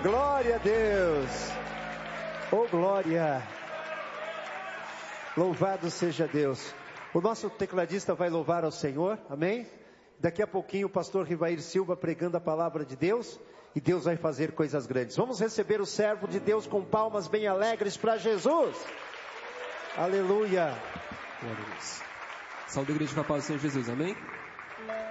Glória a Deus. Oh, glória. Louvado seja Deus. O nosso tecladista vai louvar ao Senhor, amém? Daqui a pouquinho o pastor Rivair Silva pregando a palavra de Deus, e Deus vai fazer coisas grandes. Vamos receber o servo de Deus com palmas bem alegres para Jesus. Aleluia. Glória a Deus. Saúde a igreja com a paz do Senhor Jesus, amém?